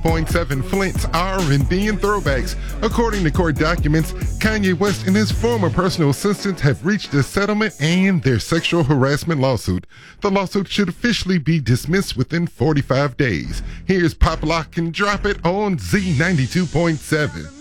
.7 Flint's R&B and throwbacks. According to court documents, Kanye West and his former personal assistant have reached a settlement and their sexual harassment lawsuit. The lawsuit should officially be dismissed within 45 days. Here's Pop Lock and Drop It on Z92.7.